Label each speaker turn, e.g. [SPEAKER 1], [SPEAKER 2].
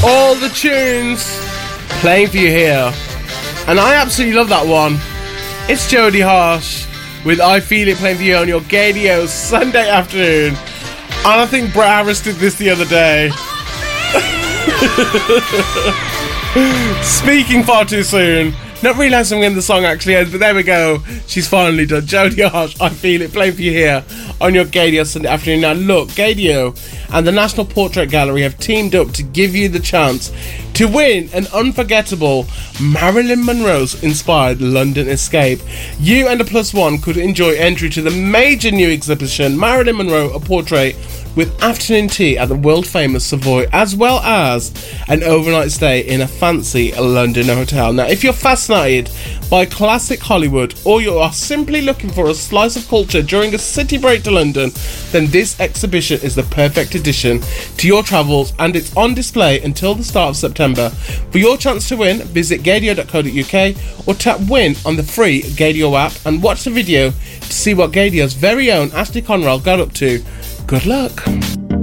[SPEAKER 1] All the tunes playing for you here. And I absolutely love that one. It's Jodie Harsh with I Feel It playing for you on your Gadio Sunday afternoon. And I think Brett Harris did this the other day. Speaking far too soon. Not realising when the song actually ends, but there we go. She's finally done. Jodie Harsh, I Feel It, playing for you here on your Gadio Sunday afternoon. Now look, Gadio and the National Portrait Gallery have teamed up to give you the chance to win an unforgettable Marilyn Monroe-inspired London escape. You and a +1 could enjoy entry to the major new exhibition, Marilyn Monroe, a portrait, with afternoon tea at the world-famous Savoy, as well as an overnight stay in a fancy London hotel. Now, if you're fascinated by classic Hollywood, or you are simply looking for a slice of culture during a city break to London, then this exhibition is the perfect addition to your travels, and it's on display until the start of September. For your chance to win, visit gadio.co.uk or tap win on the free Gadio app and watch the video to see what Gadio's very own Ashley Conrell got up to. Good luck.